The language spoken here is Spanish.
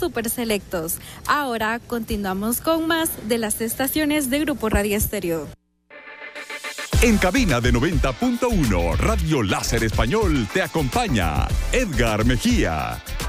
súper selectos. Ahora continuamos con más de las estaciones de Grupo Radio Estéreo. En cabina de 90.1, Radio Láser Español te acompaña Edgar Mejía.